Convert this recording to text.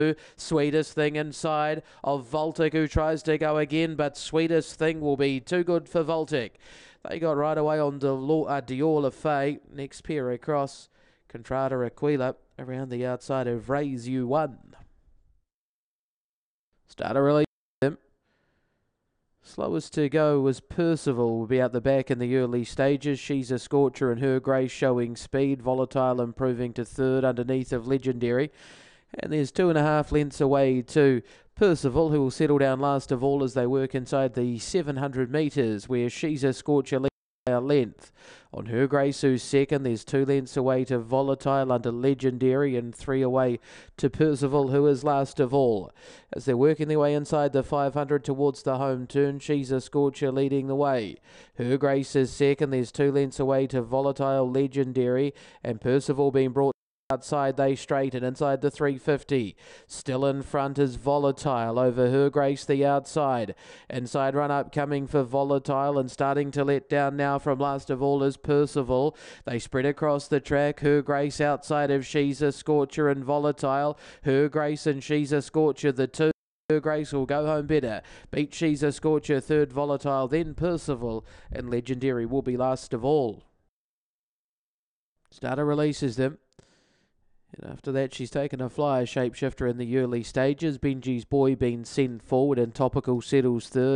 Sweetest Thing inside of Voltic, who tries to go again, but Sweetest Thing will be too good for Voltic. They got right away on Dior Lafay. Next pair across, Contrada Aquila around the outside of Raise You One. Starter release. Slowest to go was Percival, will be out the back in the early stages. She's a Scorcher and Her Grace showing speed. Volatile improving to third underneath of Legendary. And there's 2.5 lengths away to Percival, who will settle down last of all as they work inside the 700 metres, where She's a Scorcher leads a length. On Her Grace, who's second, there's 2 lengths away to Volatile under Legendary and 3 away to Percival, who is last of all. As they're working their way inside the 500 towards the home turn, She's a Scorcher leading the way. Her Grace is second, there's 2 lengths away to Volatile, Legendary, and Percival being brought outside. They straighten inside the 350. Still in front is Volatile over Her Grace the outside. Inside run up coming for Volatile, and starting to let down now from last of all is Percival. They spread across the track. Her Grace outside of She's a Scorcher and Volatile. Her Grace and She's a Scorcher, the two. Her Grace will go home better. Beat She's a Scorcher, third Volatile, then Percival, and Legendary will be last of all. Starter releases them. And after that, she's taken a flyer Shapeshifter in the early stages. Benji's Boy being sent forward, and Topical settles third.